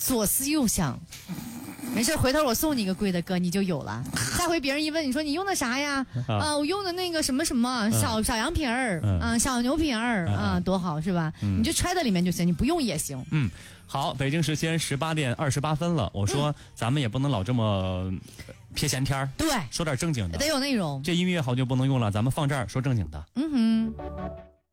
左思右想。没事，回头我送你一个贵的哥，你就有了。下回别人一问你说你用的啥呀？我用的那个什么什么小羊皮儿小牛皮儿多好是吧？你就揣在里面就行，你不用也行。 好，北京时间18点28分了。我说咱们也不能老这么撇闲天儿， 对， 说点正经的， 得有内容。 这音乐好久不能用了，咱们放这儿说正经的。